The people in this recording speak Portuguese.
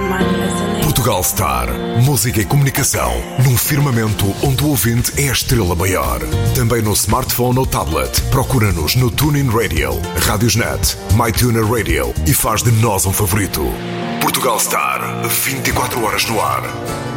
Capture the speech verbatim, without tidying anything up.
Portugal Star. Música e comunicação num firmamento onde o ouvinte é a estrela maior. Também no smartphone ou tablet. Procura-nos no TuneIn Radio, Radiosnet, MyTuner Radio e faz de nós um favorito. Portugal Star. vinte e quatro horas no ar.